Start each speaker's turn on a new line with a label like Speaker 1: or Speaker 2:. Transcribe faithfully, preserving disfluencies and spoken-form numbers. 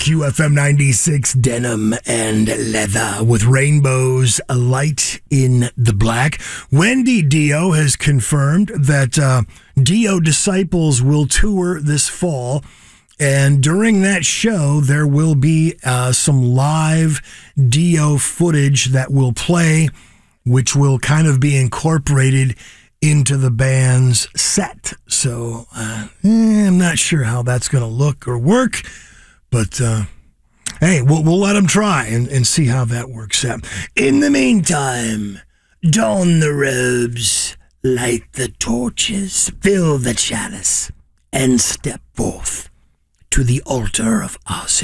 Speaker 1: U F M ninety-six, Denim and Leather with Rainbows Light in the Black. Wendy Dio has confirmed that uh, Dio Disciples will tour this fall. And during that show, there will be uh, some live Dio footage that will play, which will kind of be incorporated into the band's set. So uh, eh, I'm not sure how that's going to look or work, but uh, hey, we'll, we'll let them try and, and see how that works out. In the meantime, don the robes, light the torches, fill the chalice, and step forth to the altar of our